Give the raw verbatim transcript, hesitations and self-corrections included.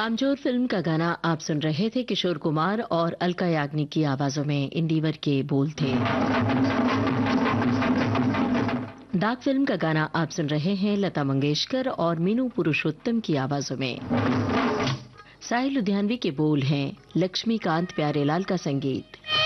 कामचोर फिल्म का गाना आप सुन रहे थे। किशोर कुमार और अलका याग्निक की आवाजों में इंदिवर के बोल थे। दाग फिल्म का गाना आप सुन रहे हैं लता मंगेशकर और मीनू पुरुषोत्तम की आवाजों में। साहिल लुधियानवी के बोल हैं, लक्ष्मीकांत प्यारेलाल का संगीत।